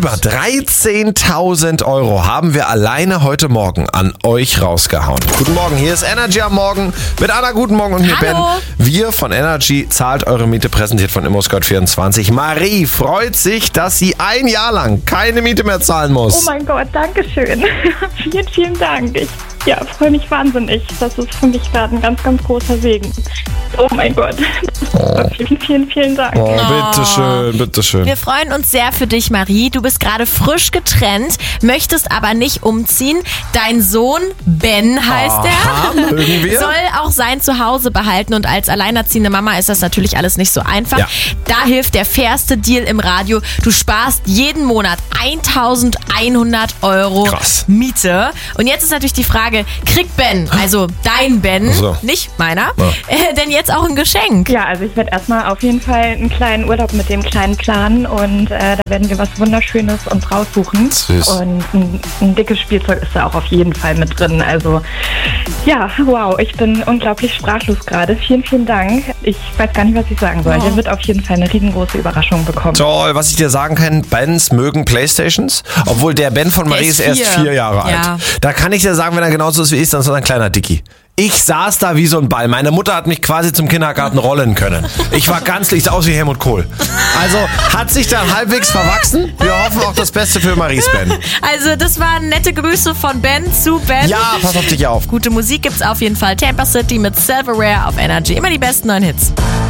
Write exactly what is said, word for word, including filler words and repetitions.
Über dreizehntausend Euro haben wir alleine heute Morgen an euch rausgehauen. Guten Morgen, hier ist Energy am Morgen mit Anna. Guten Morgen und mir Ben. Hallo. Wir von Energy zahlt eure Miete, präsentiert von ImmoScout vierundzwanzig. Marie freut sich, dass sie ein Jahr lang keine Miete mehr zahlen muss. Oh mein Gott, danke schön. vielen, vielen Dank. Ich ja, freue mich wahnsinnig. Das ist für mich gerade ein ganz, ganz großer Segen. Oh mein Gott. Vielen, vielen, vielen Dank. Oh, bitteschön, bitteschön. Wir freuen uns sehr für dich, Marie. Du bist gerade frisch getrennt, möchtest aber nicht umziehen. Dein Sohn, Ben heißt Aha, er, mögen wir. soll auch sein Zuhause behalten. Und als alleinerziehende Mama ist das natürlich alles nicht so einfach. Ja. Da hilft der fairste Deal im Radio. Du sparst jeden Monat eintausendeinhundert Euro Krass. Miete. Und jetzt ist natürlich die Frage, kriegt Ben, also dein Ben, so. nicht meiner, Ja. äh, denn jetzt auch ein Geschenk? Ja, also ich werde erstmal auf jeden Fall einen kleinen Urlaub mit dem Kleinen planen und äh, da werden wir was Wunderschönes uns raussuchen. Süß. Und ein, ein dickes Spielzeug ist da auch auf jeden Fall mit drin. Also ja, wow, ich bin unglaublich sprachlos gerade. Vielen, vielen Dank. Ich weiß gar nicht, was ich sagen soll. Oh. Der wird auf jeden Fall eine riesengroße Überraschung bekommen. Toll, was ich dir sagen kann, Bens mögen Playstations, obwohl der Ben von Marie ist, ist erst vier. vier Jahre Ja. alt. Da kann ich dir sagen, wenn er genauso ist wie ich, dann ist er ein kleiner Dickie. Ich saß da wie so ein Ball. Meine Mutter hat mich quasi zum Kindergarten rollen können. Ich war ganz licht aus wie Helmut Kohl. Also hat sich dann halbwegs verwachsen. Wir hoffen auch das Beste für Maries Ben. Also das waren nette Grüße von Ben zu Ben. Ja, pass auf dich auf. Gute Musik gibt's auf jeden Fall. Tampa City mit Silverware auf Energy. Immer die besten neuen Hits.